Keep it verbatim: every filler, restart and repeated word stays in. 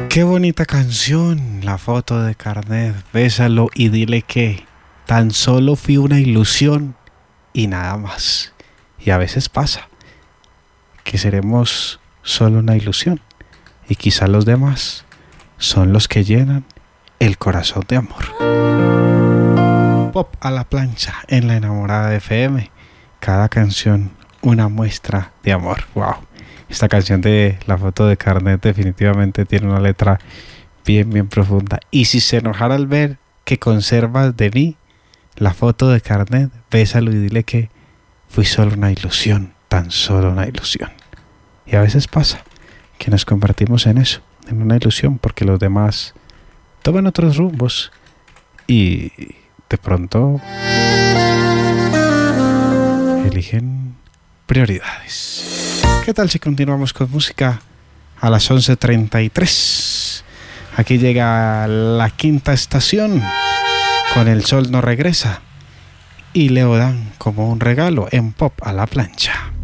Qué bonita canción, La foto de carnet. Bésalo y dile que tan solo fui una ilusión y nada más. Y a veces pasa que seremos solo una ilusión y quizá los demás son los que llenan el corazón de amor. Pop a la plancha en La Enamorada F M. Cada canción una muestra de amor. Wow. Esta canción de La foto de carnet definitivamente tiene una letra bien, bien profunda. Y si se enojara al ver que conservas de mí la foto de carnet, bésalo y dile que fui solo una ilusión, tan solo una ilusión. Y a veces pasa que nos convertimos en eso, en una ilusión, porque los demás toman otros rumbos y de pronto eligen prioridades. ¿Qué tal si continuamos con música a las once treinta y tres? Aquí llega La Quinta Estación con El Sol No Regresa y Leo Dan como un regalo en Pop a la plancha.